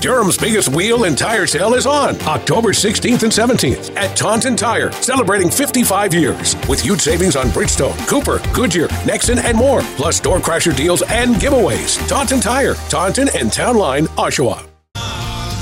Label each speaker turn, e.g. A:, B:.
A: Durham's biggest wheel and tire sale is on October 16th and 17th at Taunton Tire, celebrating 55 years with huge savings on Bridgestone, Cooper, Goodyear, Nexen, and more, plus door crasher deals and giveaways. Taunton Tire, Taunton and Town Line, Oshawa.